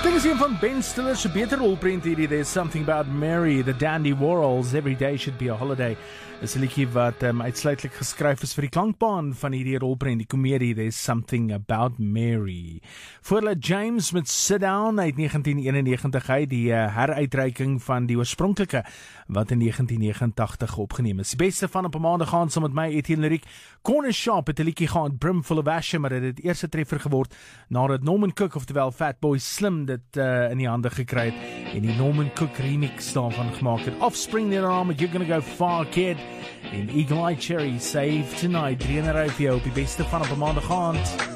Dit is een van Ben Stiller se beter rolprent hierdie. There's Something About Mary, The Dandy Warhols, Every Day Should Be a Holiday. Dis 'n liedjie wat uitsluitlik geskryf is vir die klankbaan van hierdie rolprent, die komedie There's Something About Mary. Voordat James met Sit Down uit 1991 uit die heruitreiking van die oorspronklike wat in 1989 opgeneem is. Die beste van op 'n maandag gaan saam met my Etienne Lyric. Corner Shop het 'n liedjie gehad, Brimful of Ashes, maar dit het eerste treffer geword nadat Norman Cook, oftewel Fatboy Slim, dit in die hande gekry het en die Norman Cook remix daarvan gemaak het. Offspring daarna met You're Gonna Go Far Kid en Eagle Eye Cherry, Save Tonight, 3 in 'n ry vir jou op die beste van op 'n maandag aand.